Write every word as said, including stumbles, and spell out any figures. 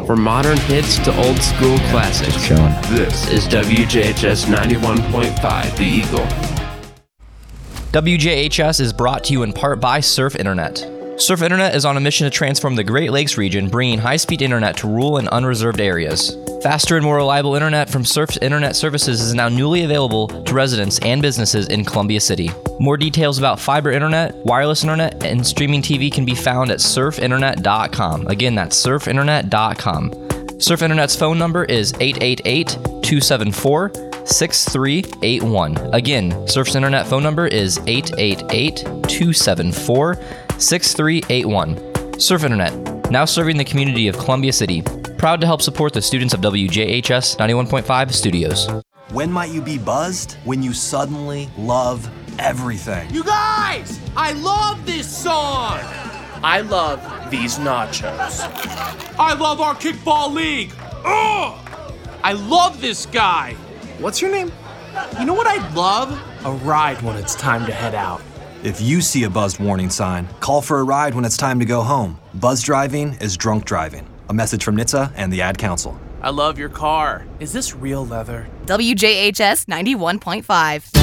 From modern hits to old school classics. Chilling. This is W J H S ninety-one point five, The Eagle. W J H S is brought to you in part by Surf Internet. Surf Internet is on a mission to transform the Great Lakes region, bringing high-speed internet to rural and unreserved areas. Faster and more reliable internet from Surf's Internet Services is now newly available to residents and businesses in Columbia City. More details about fiber internet, wireless internet, and streaming T V can be found at surf internet dot com. Again, that's surf internet dot com. Surf Internet's phone number is eight eight eight, two seven four, six three eight one. Again, Surf's Internet phone number is eight eight eight, two seven four, six three eight one. Surf Internet, now serving the community of Columbia City. Proud to help support the students of W J H S ninety-one point five Studios. When might you be buzzed? When you suddenly love everything. You guys! I love this song! I love these nachos. I love our kickball league! Ugh! I love this guy! What's your name? You know what I'd love? A ride when it's time to head out. If you see a buzzed warning sign, call for a ride when it's time to go home. Buzz driving is drunk driving. A message from N H T S A and the Ad Council. I love your car. Is this real leather? W J H S ninety-one point five.